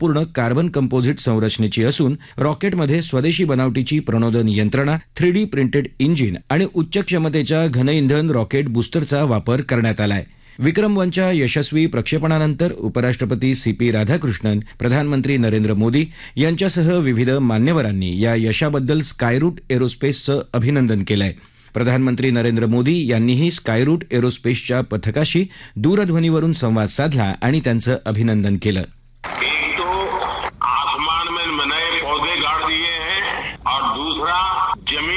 संपूर्ण carbon composite संरचनेची असून रॉकेटमध्ये स्वदेशी बनावटीची प्रणोदन यंत्रणा, 3D प्रिंटेड इंजिन आणि उच्च क्षमतेच्या घनइंधन रॉकेट बूस्टरचा वापर करण्यात आलाय. विक्रम 1च्या यशस्वी प्रक्षेपणानंतर उपराष्ट्रपती CP राधाकृष्णन, प्रधानमंत्री नरेंद्र मोदी यांच्यासह विविध मान्यवरांनी या यशाबद्दल स्कायरूट एरोस्पेसचं अभिनंदन केलंय. प्रधानमंत्री नरेंद्र मोदी यांनीही स्कायरूट एरोस्पेसच्या पथकाशी दूरध्वनीवरून संवाद साधला आणि त्यांचं अभिनंदन केलं.